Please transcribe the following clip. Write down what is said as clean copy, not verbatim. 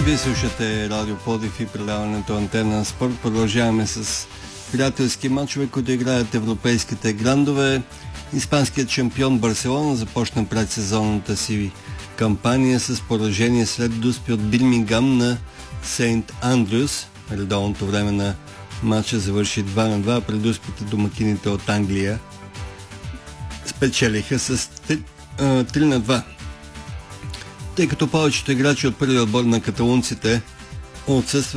Вие слушате Радио Пловдив и предаването Антена Спорт. Продължаваме с приятелски мачове, които играят европейските грандове. Испанският шампион Барселона започна предсезонната си кампания с поражение след дуспи от Бирмингам на Сейнт Андрюс. Редовното време на матча завърши 2-2, пред дуспите домакините от Англия спечелиха с 3-2. Тъй като повечето играчи от първия отбор на каталунците отсъства,